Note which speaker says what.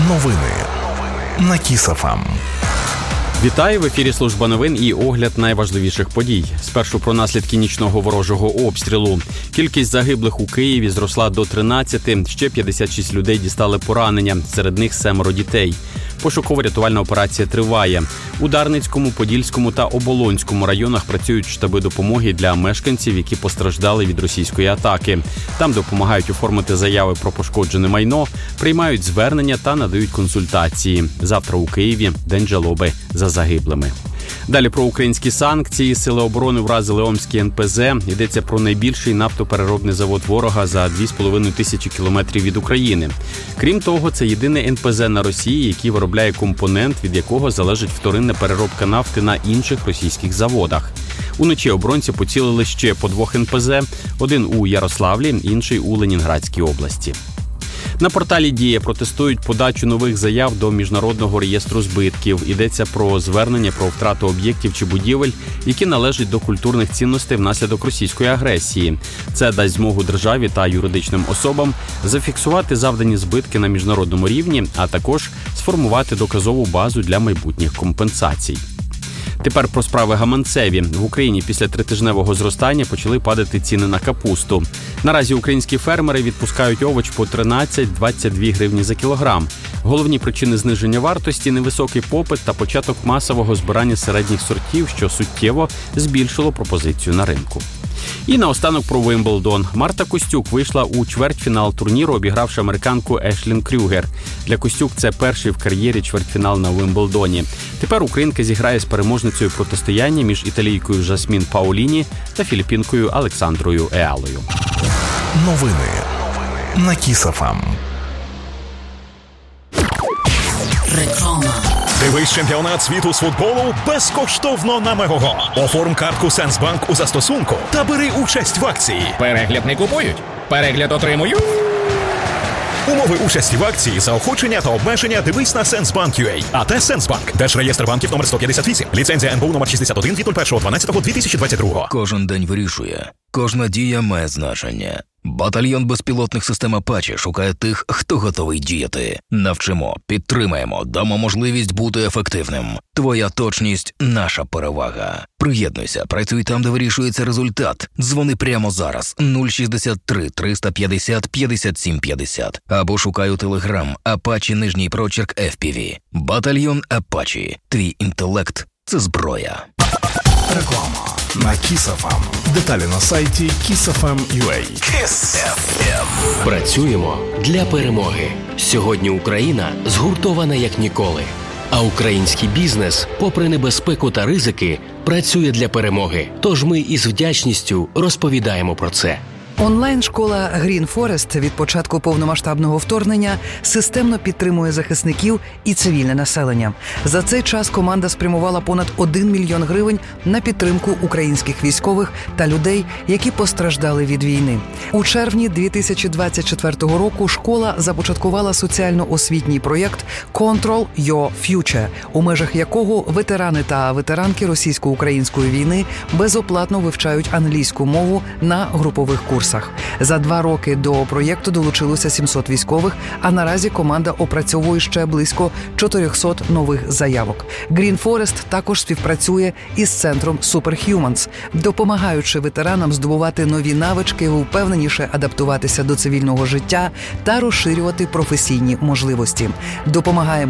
Speaker 1: Новини на Kiss FM.
Speaker 2: Вітаю, в ефірі служба новин і огляд найважливіших подій. Спершу про наслідки нічного ворожого обстрілу. Кількість загиблих у Києві зросла до 13, ще 56 людей дістали поранення, серед них 7 дітей. Пошуково-рятувальна операція триває. У Дарницькому, Подільському та Оболонському районах працюють штаби допомоги для мешканців, які постраждали від російської атаки. Там допомагають оформити заяви про пошкоджене майно, приймають звернення та надають консультації. Завтра у Києві день жалоби за загиблими. Далі про українські санкції. Сили оборони вразили Омський НПЗ. Йдеться про найбільший нафтопереробний завод ворога за 2,5 тисячі кілометрів від України. Крім того, це єдиний НПЗ на Росії, який виробляє компонент, від якого залежить вторинна переробка нафти на інших російських заводах. Уночі оборонці поцілили ще по 2 НПЗ. Один у Ярославлі, інший у Ленінградській області. На порталі «Дія» протестують подачу нових заяв до Міжнародного реєстру збитків. Йдеться про звернення про втрату об'єктів чи будівель, які належать до культурних цінностей внаслідок російської агресії. Це дасть змогу державі та юридичним особам зафіксувати завдані збитки на міжнародному рівні, а також сформувати доказову базу для майбутніх компенсацій. Тепер про справи гаманцеві. В Україні після тритижневого зростання почали падати ціни на капусту. Наразі українські фермери відпускають овоч по 13-22 гривні за кілограм. Головні причини зниження вартості – невисокий попит та початок масового збирання середніх сортів, що суттєво збільшило пропозицію на ринку. І наостанок про Вимблдон. Марта Костюк вийшла у чвертьфінал турніру, обігравши американку Ешлін Крюгер. Для Костюк це перший в кар'єрі чвертьфінал на Вимблдоні. Тепер українка зіграє з переможницею протистояння між італійкою Жасмін Паоліні та філіппінкою Олександрою Еалою.
Speaker 1: Новини на Kiss FM.
Speaker 3: Реклама.
Speaker 4: Дивись чемпіонат світу з футболу безкоштовно на Мегого. Оформ картку Сенсбанк у застосунку та бери участь в акції.
Speaker 5: Перегляд не купують, перегляд отримують.
Speaker 4: Умови участі в акції, заохочення та обмеження дивись на Сенсбанк.ua. АТ Сенсбанк. Держреєстр банків номер 158. Ліцензія НБУ номер 61 від 01.12.2022.
Speaker 3: Кожен день вирішує. Кожна дія має значення. Батальйон безпілотних систем Апачі шукає тих, хто готовий діяти. Навчимо, підтримаємо, дамо можливість бути ефективним. Твоя точність – наша перевага. Приєднуйся, працюй там, де вирішується результат. Дзвони прямо зараз 063 350 57 50 або шукай у Телеграм Апачі нижній прочерк FPV. Батальйон Апачі. Твій інтелект – це зброя.
Speaker 1: Реклама на Kiss FM. Деталі на сайті kissfm.ua.
Speaker 6: Kiss FM. Працюємо для перемоги. Сьогодні Україна згуртована як ніколи. А український бізнес, попри небезпеку та ризики, працює для перемоги. Тож ми із вдячністю розповідаємо про це.
Speaker 7: Онлайн-школа Green Forest від початку повномасштабного вторгнення системно підтримує захисників і цивільне населення. За цей час команда спрямувала понад 1 мільйон гривень на підтримку українських військових та людей, які постраждали від війни. У червні 2024 року школа започаткувала соціально-освітній проєкт «Control Your Future», у межах якого ветерани та ветеранки російсько-української війни безоплатно вивчають англійську мову на групових курсах. За 2 роки до проєкту долучилося 700 військових, а наразі команда опрацьовує ще близько 400 нових заявок. Green Forest також співпрацює із центром Superhumans, допомагаючи ветеранам здобувати нові навички, впевненіше адаптуватися до цивільного життя та розширювати професійні можливості. Допомагаємо